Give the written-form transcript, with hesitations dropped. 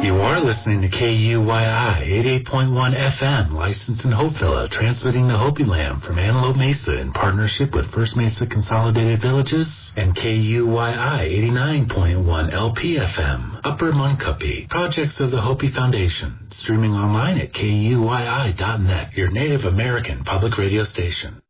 You are listening to KUYI 88.1 FM, licensed in Hopevilla, transmitting to Hopi Land from Antelope Mesa in partnership with First Mesa Consolidated Villages, and KUYI 89.1 LPFM, Upper Muncupi, projects of the Hopi Foundation, streaming online at KUYI.net, your Native American public radio station.